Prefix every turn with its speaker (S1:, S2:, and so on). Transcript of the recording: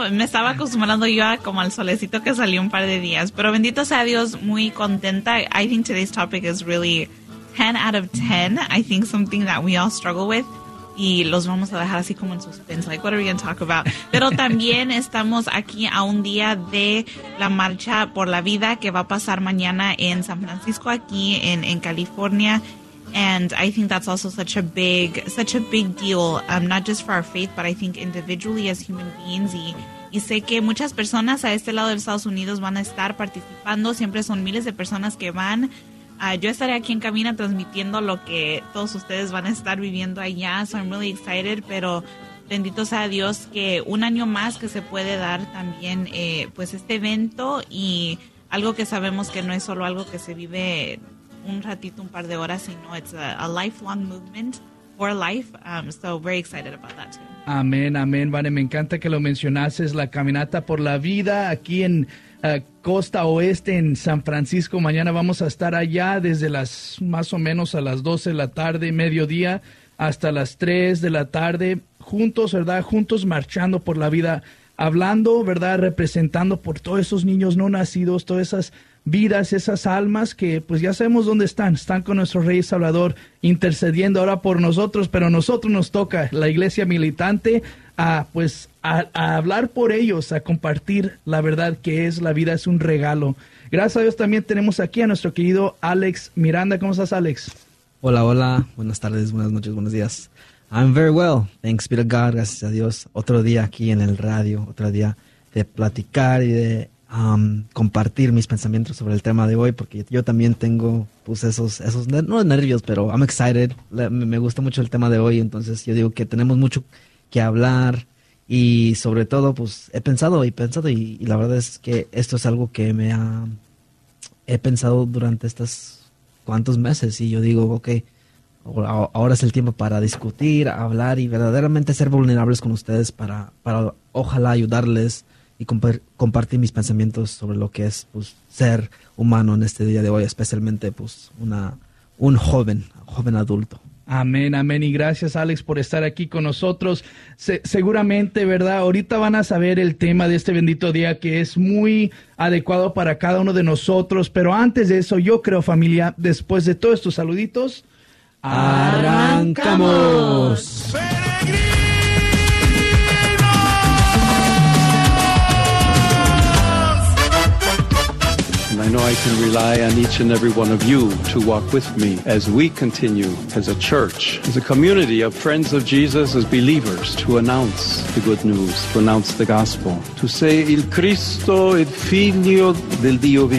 S1: me estaba acostumbrando yo como al solecito que salió un par de días. Pero bendito sea Dios, muy contenta. I think today's topic is really 10 out of 10. I think something that we all struggle with. Y los vamos a dejar así como en suspense. Like, what are we going to talk about? Pero también estamos aquí a un día de la Marcha por la Vida que va a pasar mañana en San Francisco, aquí en California. And I think that's also such a big deal, not just for our faith, but I think individually as human beings. Y sé que muchas personas a este lado de Estados Unidos van a estar participando. Siempre son miles de personas que van. Yo estaré aquí en cabina transmitiendo lo que todos ustedes van a estar viviendo allá. So I'm really excited, pero bendito sea Dios que un año más que se puede dar también pues este evento, y algo que sabemos que no es solo algo que se vive un ratito, un par de horas, sino it's a lifelong movement for life. So very excited about that too.
S2: Amén, amén, Vane, me encanta que lo mencionases, la caminata por la vida aquí en Costa Oeste en San Francisco. Mañana vamos a estar allá desde las más o menos a las 12 de la tarde, mediodía, hasta las 3 de la tarde, juntos, ¿verdad? Juntos marchando por la vida, hablando, ¿verdad? Representando por todos esos niños no nacidos, todas esas vidas, esas almas que pues ya sabemos dónde están con nuestro Rey Salvador intercediendo ahora por nosotros, pero a nosotros nos toca, la iglesia militante, a hablar por ellos, a compartir la verdad que es la vida, es un regalo. Gracias a Dios también tenemos aquí a nuestro querido Alex Miranda. ¿Cómo estás, Alex?
S3: Hola, buenas tardes, buenas noches, buenos días. I'm very well, thanks be to God, gracias a Dios. Otro día aquí en el radio, otro día de platicar y de compartir mis pensamientos sobre el tema de hoy, porque yo también tengo pues esos no nervios, pero I'm excited. Me gusta mucho el tema de hoy, entonces yo digo que tenemos mucho que hablar, y sobre todo pues he pensado y la verdad es que esto es algo que he pensado durante estos cuantos meses, y yo digo, okay, ahora es el tiempo para discutir, hablar y verdaderamente ser vulnerables con ustedes para ojalá ayudarles y compartir mis pensamientos sobre lo que es pues ser humano en este día de hoy, especialmente pues un joven adulto.
S2: Amén, amén, y gracias, Alex, por estar aquí con nosotros. Seguramente, ¿verdad? Ahorita van a saber el tema de este bendito día, que es muy adecuado para cada uno de nosotros, pero antes de eso, yo creo, familia, después de todos estos saluditos,
S3: ¡arrancamos!
S4: I know I can rely on each and every one of you to walk with me as we continue as a church, as a community of friends of Jesus, as believers, to announce the good news, to announce the gospel, to say il Cristo, il Figlio del Dio vivo.